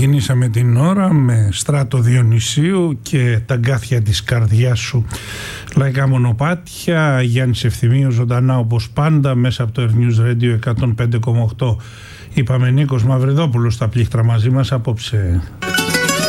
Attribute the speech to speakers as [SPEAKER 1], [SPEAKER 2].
[SPEAKER 1] Ξεκινήσαμε την ώρα με Στράτο Διονυσίου και τα αγκάθια της καρδιάς σου. Λαϊκά μονοπάτια, Γιάννης Ευθυμίου ζωντανά όπως πάντα μέσα από το News Radio 105,8. Είπαμε Νίκος Μαυριδόπουλος στα πλήκτρα μαζί μας απόψε.